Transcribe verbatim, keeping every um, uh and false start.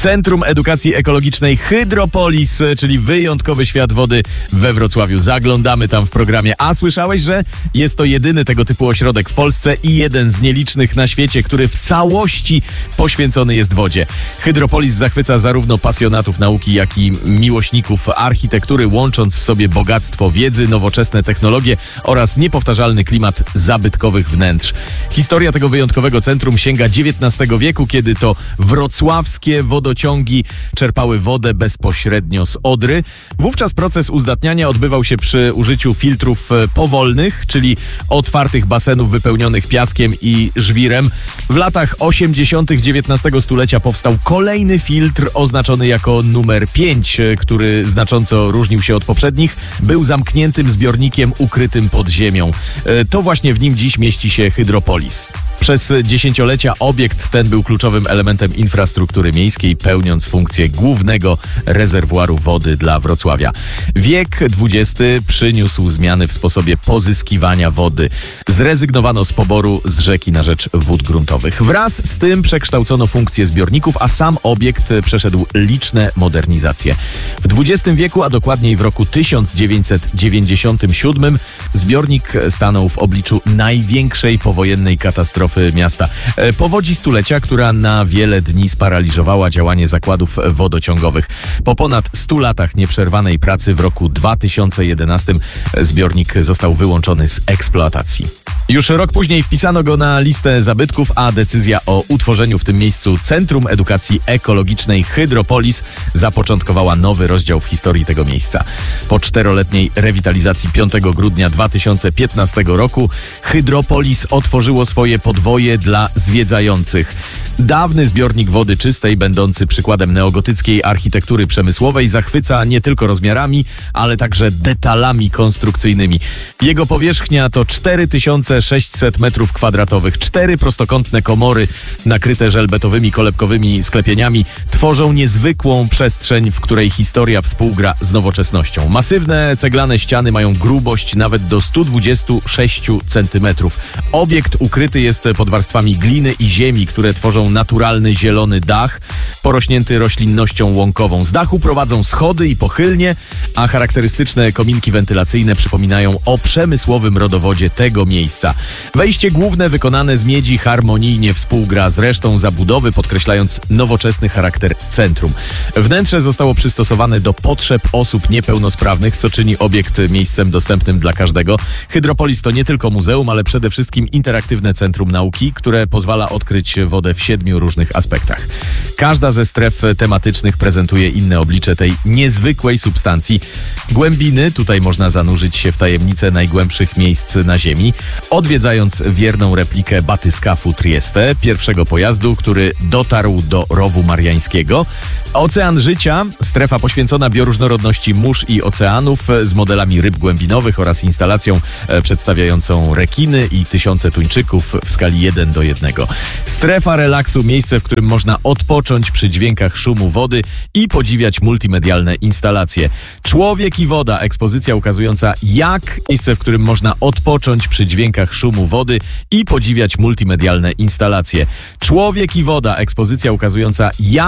Centrum Edukacji Ekologicznej Hydropolis, czyli wyjątkowy świat wody we Wrocławiu. Zaglądamy tam w programie. A słyszałeś, że jest to jedyny tego typu ośrodek w Polsce i jeden z nielicznych na świecie, który w całości poświęcony jest wodzie. Hydropolis zachwyca zarówno pasjonatów nauki, jak i miłośników architektury, łącząc w sobie bogactwo wiedzy, nowoczesne technologie oraz niepowtarzalny klimat zabytkowych wnętrz. Historia tego wyjątkowego centrum sięga dziewiętnastego wieku, kiedy to wrocławskie wodociągi czerpały wodę bezpośrednio z Odry. Wówczas proces uzdatniania odbywał się przy użyciu filtrów powolnych, czyli otwartych basenów wypełnionych piaskiem i żwirem. W latach osiemdziesiątych dziewiętnastego stulecia powstał kolejny filtr oznaczony jako numer pięć, który znacząco różnił się od poprzednich. Był zamkniętym zbiornikiem ukrytym pod ziemią. To właśnie w nim dziś mieści się Hydropolis. Przez dziesięciolecia obiekt ten był kluczowym elementem infrastruktury miejskiej, pełniąc funkcję głównego rezerwuaru wody dla Wrocławia. Wiek dwudziesty przyniósł zmiany w sposobie pozyskiwania wody. Zrezygnowano z poboru z rzeki na rzecz wód gruntowych. Wraz z tym przekształcono funkcję zbiorników, a sam obiekt przeszedł liczne modernizacje. W dwudziestym wieku, a dokładniej w roku tysiąc dziewięćset dziewięćdziesiątym siódmym, zbiornik stanął w obliczu największej powojennej katastrofy miasta. Powodzi stulecia, która na wiele dni sparaliżowała działanie zakładów wodociągowych. Po ponad stu latach nieprzerwanej pracy w roku dwa tysiące jedenastym zbiornik został wyłączony z eksploatacji. Już rok później wpisano go na listę zabytków, a decyzja o utworzeniu w tym miejscu Centrum Edukacji Ekologicznej Hydropolis zapoczątkowała nowy rozdział w historii tego miejsca. Po czteroletniej rewitalizacji piątego grudnia dwa tysiące piętnastego roku Hydropolis otworzyło swoje podwoje dla zwiedzających. Dawny zbiornik wody czystej, będący przykładem neogotyckiej architektury przemysłowej, zachwyca nie tylko rozmiarami, ale także detalami konstrukcyjnymi. Jego powierzchnia to cztery tysiące sześćset metrów kwadratowych. Cztery prostokątne komory nakryte żelbetowymi kolebkowymi sklepieniami tworzą niezwykłą przestrzeń, w której historia współgra z nowoczesnością. Masywne ceglane ściany mają grubość nawet do stu dwudziestu sześciu centymetrów. Obiekt ukryty jest pod warstwami gliny i ziemi, które tworzą naturalny zielony dach, porośnięty roślinnością łąkową. Z dachu prowadzą schody i pochylnie, a charakterystyczne kominki wentylacyjne przypominają o przemysłowym rodowodzie tego miejsca. Wejście główne wykonane z miedzi harmonijnie współgra z resztą zabudowy, podkreślając nowoczesny charakter centrum. Wnętrze zostało przystosowane do potrzeb osób niepełnosprawnych, co czyni obiekt miejscem dostępnym dla każdego. Hydropolis to nie tylko muzeum, ale przede wszystkim interaktywne centrum nauki, które pozwala odkryć wodę w siedmiu różnych aspektach. Każda ze stref tematycznych prezentuje inne oblicze tej niezwykłej substancji. Głębiny, tutaj można zanurzyć się w tajemnice najgłębszych miejsc na Ziemi, odwiedzając wierną replikę batyskafu Trieste, pierwszego pojazdu, który dotarł do rowu mariańskiego. Ocean życia, strefa poświęcona bioróżnorodności mórz i oceanów z modelami ryb głębinowych oraz instalacją przedstawiającą rekiny i tysiące tuńczyków w skali jeden do jednego. Strefa relaksu, miejsce, w którym można odpocząć przy dźwiękach szumu wody i podziwiać multimedialne instalacje. Człowiek i woda, ekspozycja ukazująca jak miejsce, w którym można odpocząć przy dźwiękach szumu wody i podziwiać multimedialne instalacje. Człowiek i woda, ekspozycja ukazująca jak